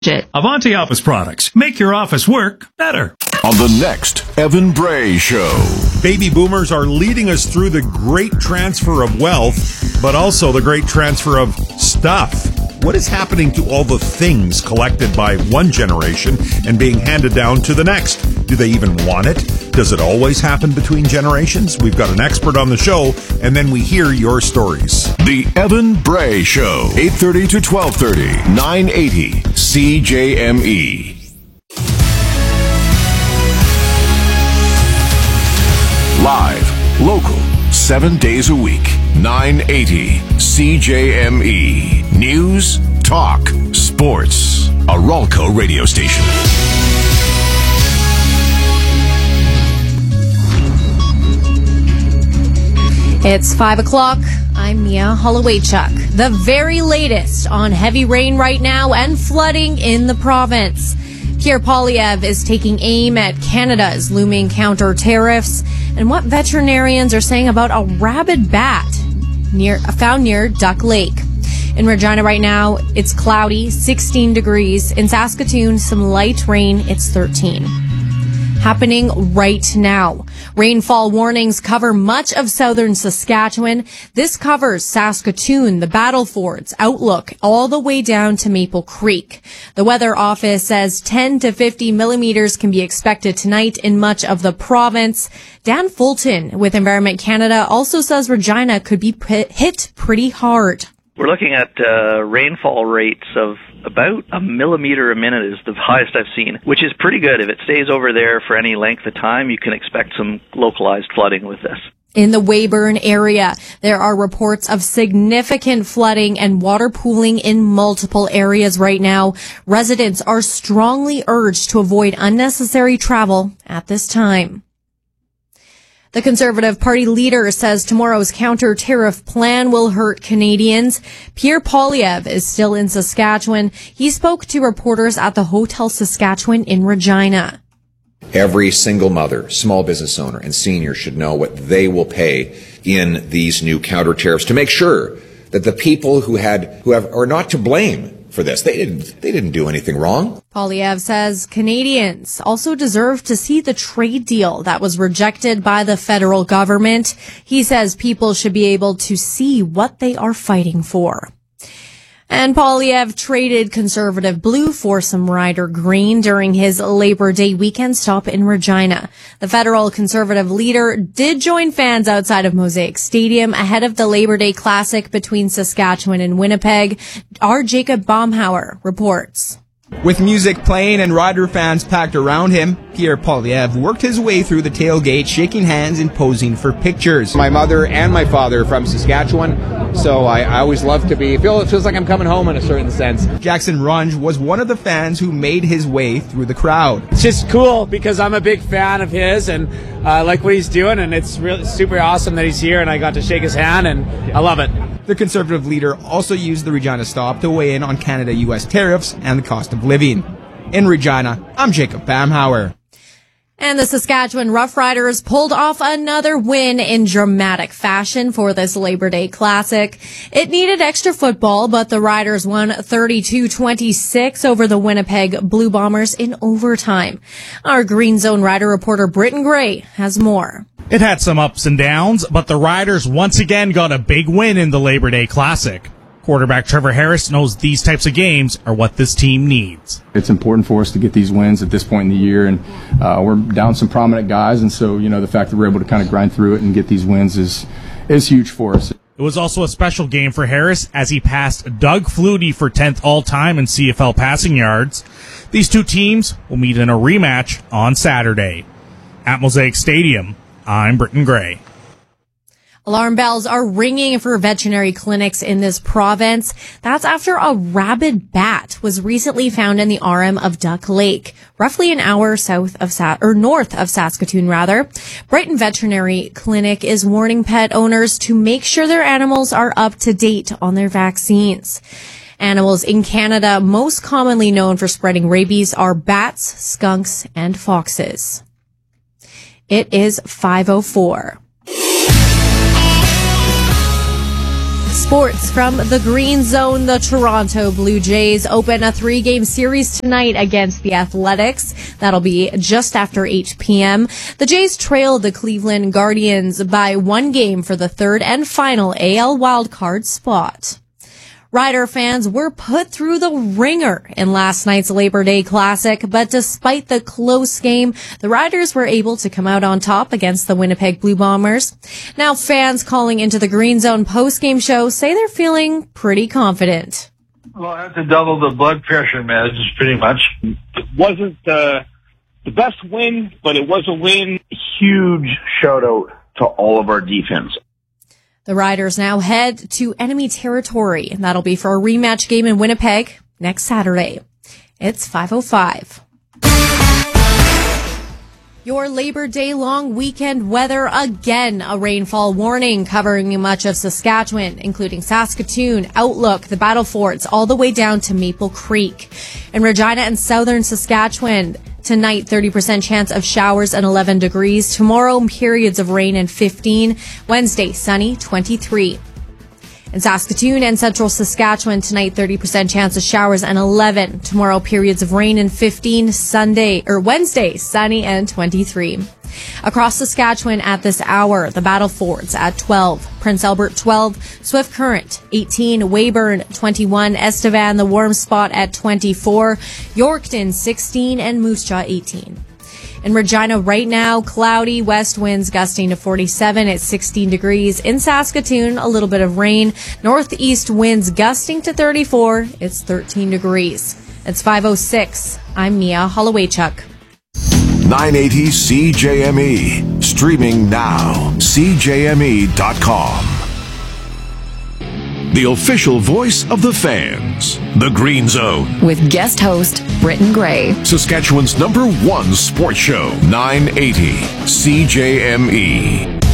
Avanti Office Products. Make your office work better. On the next Evan Bray Show. Baby boomers are leading us through the great transfer of wealth, but also the great transfer of stuff. What is happening to all the things collected by one generation and being handed down to the next? Do they even want it? Does it always happen between generations? We've got an expert on the show, and then we hear your stories. The Evan Bray Show, 8:30 to 12:30, 980 CJME. Live, local, 7 days a week, 980 CJME. News, talk, sports. A Ralco radio station. It's 5 o'clock. I'm Mia Hollowaychuk. The very latest on heavy rain right now and flooding in the province. Pierre Poilievre is taking aim at Canada's looming counter tariffs and what veterinarians are saying about a rabid bat found near Duck Lake. In Regina right now, it's cloudy, 16 degrees. In Saskatoon, some light rain, it's 13. Happening right now. Rainfall warnings cover much of southern Saskatchewan. This covers Saskatoon, the Battlefords, Outlook, all the way down to Maple Creek. The Weather Office says 10 to 50 millimeters can be expected tonight in much of the province. Dan Fulton with Environment Canada also says Regina could be hit pretty hard. We're looking at rainfall rates of about a millimeter a minute is the highest I've seen, which is pretty good. If it stays over there for any length of time, you can expect some localized flooding with this. In the Weyburn area, there are reports of significant flooding and water pooling in multiple areas right now. Residents are strongly urged to avoid unnecessary travel at this time. The Conservative Party leader says tomorrow's counter-tariff plan will hurt Canadians. Pierre Poilievre is still in Saskatchewan. He spoke to reporters at the Hotel Saskatchewan in Regina. Every single mother, small business owner, and senior should know what they will pay in these new counter-tariffs to make sure that the people who are not to blame for this. They didn't do anything wrong. Poilievre says Canadians also deserve to see the trade deal that was rejected by the federal government. He says people should be able to see what they are fighting for. And Poilievre traded Conservative blue for some Rider green during his Labor Day weekend stop in Regina. The federal Conservative leader did join fans outside of Mosaic Stadium ahead of the Labor Day Classic between Saskatchewan and Winnipeg. Our Jacob Baumhauer reports. With music playing and Rider fans packed around him, Pierre Poilievre worked his way through the tailgate, shaking hands and posing for pictures. My mother and my father are from Saskatchewan, so I always love to be. It feels like I'm coming home in a certain sense. Jackson Runge was one of the fans who made his way through the crowd. It's just cool because I'm a big fan of his and I like what he's doing, and it's really super awesome that he's here and I got to shake his hand and I love it. The Conservative leader also used the Regina stop to weigh in on Canada-U.S. tariffs and the cost of living. In Regina, I'm Jacob Baumhauer. And the Saskatchewan Roughriders pulled off another win in dramatic fashion for this Labor Day Classic. It needed extra football, but the Riders won 32-26 over the Winnipeg Blue Bombers in overtime. Our Green Zone Rider reporter Britton Gray has more. It had some ups and downs, but the Riders once again got a big win in the Labor Day Classic. Quarterback Trevor Harris knows these types of games are what this team needs. It's important for us to get these wins at this point in the year, and we're down some prominent guys, and so, the fact that we're able to kind of grind through it and get these wins is huge for us. It was also a special game for Harris as he passed Doug Flutie for 10th all-time in CFL passing yards. These two teams will meet in a rematch on Saturday. At Mosaic Stadium, I'm Britton Gray. Alarm bells are ringing for veterinary clinics in this province. That's after a rabid bat was recently found in the RM of Duck Lake, roughly an hour north of Saskatoon, rather. Brighton Veterinary Clinic is warning pet owners to make sure their animals are up to date on their vaccines. Animals in Canada most commonly known for spreading rabies are bats, skunks, and foxes. It is 5:04. Sports from the Green Zone. The Toronto Blue Jays open a 3-game series tonight against the Athletics. That'll be just after 8 p.m. The Jays trail the Cleveland Guardians by 1 game for the third and final AL wildcard spot. Rider fans were put through the ringer in last night's Labor Day Classic, but despite the close game, the Riders were able to come out on top against the Winnipeg Blue Bombers. Now fans calling into the Green Zone postgame show say they're feeling pretty confident. Well, I had to double the blood pressure meds, pretty much. It wasn't the best win, but it was a win. Huge shout out to all of our defense. The Riders now head to enemy territory. That'll be for a rematch game in Winnipeg next Saturday. It's 5:05. Your Labor Day long weekend weather again. A rainfall warning covering much of Saskatchewan, including Saskatoon, Outlook, the Battle Forts, all the way down to Maple Creek. In Regina and southern Saskatchewan, tonight, 30% chance of showers and 11 degrees. Tomorrow, periods of rain and 15. Wednesday, sunny, 23. In Saskatoon and central Saskatchewan, tonight, 30% chance of showers and 11. Tomorrow, periods of rain and 15. Wednesday, sunny and 23. Across Saskatchewan at this hour, the Battle Forts at 12, Prince Albert 12, Swift Current 18, Weyburn 21, Estevan the warm spot at 24, Yorkton 16, and Moose Jaw 18. In Regina right now, cloudy, west winds gusting to 47 at 16 degrees. In Saskatoon, a little bit of rain. Northeast winds gusting to 34. It's 13 degrees. It's 5:06. I'm Mia Hollowaychuk. 980 CJME. Streaming now. CJME.com. The official voice of the fans. The Green Zone. With guest host Britton Gray. Saskatchewan's #1 sports show. 980 CJME.